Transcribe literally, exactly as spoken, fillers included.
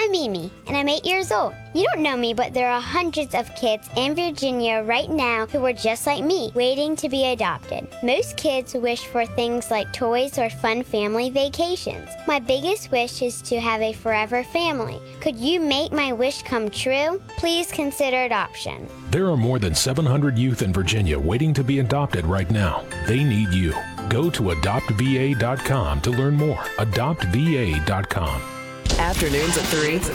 I'm Mimi, and I'm eight years old. You don't know me, but there are hundreds of kids in Virginia right now who are just like me, waiting to be adopted. Most kids wish for things like toys or fun family vacations. My biggest wish is to have a forever family. Could you make my wish come true? Please consider adoption. There are more than seven hundred youth in Virginia waiting to be adopted right now. They need you. Go to adopt v a dot com to learn more. adopt v a dot com. Afternoons at three.